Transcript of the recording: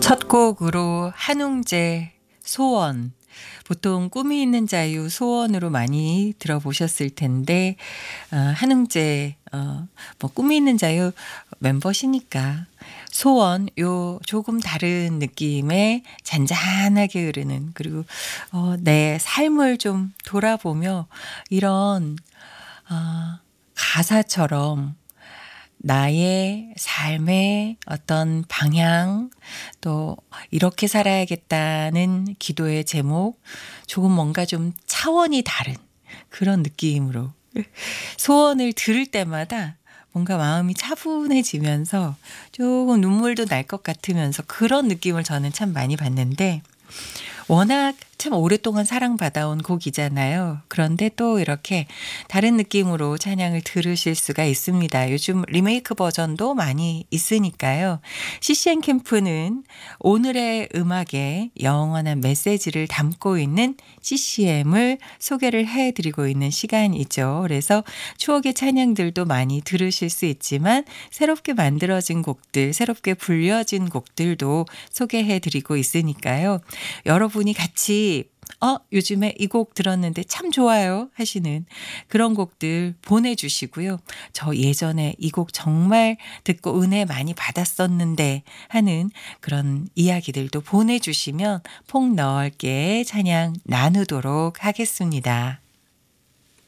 첫 곡으로 한웅재 소원. 보통 꿈이 있는 자유 소원으로 많이 들어보셨을 텐데 한웅재 뭐 꿈이 있는 자유 멤버시니까 소원 요 조금 다른 느낌의 잔잔하게 흐르는 그리고 내 삶을 좀 돌아보며 이런 가사처럼 나의 삶의 어떤 방향 또 이렇게 살아야겠다는 기도의 제목 조금 뭔가 좀 차원이 다른 그런 느낌으로 소원을 들을 때마다 뭔가 마음이 차분해지면서 조금 눈물도 날 것 같으면서 그런 느낌을 저는 참 많이 받는데 워낙 참 오랫동안 사랑받아온 곡이잖아요. 그런데 또 이렇게 다른 느낌으로 찬양을 들으실 수가 있습니다. 요즘 리메이크 버전도 많이 있으니까요. CCM 캠프는 오늘의 음악에 영원한 메시지를 담고 있는 CCM을 소개를 해드리고 있는 시간이죠. 그래서 추억의 찬양들도 많이 들으실 수 있지만 새롭게 만들어진 곡들, 새롭게 불려진 곡들도 소개해드리고 있으니까요. 여러분이 같이 요즘에 이 곡 들었는데 참 좋아요 하시는 그런 곡들 보내주시고요. 저 예전에 이 곡 정말 듣고 은혜 많이 받았었는데 하는 그런 이야기들도 보내주시면 폭 넓게 찬양 나누도록 하겠습니다.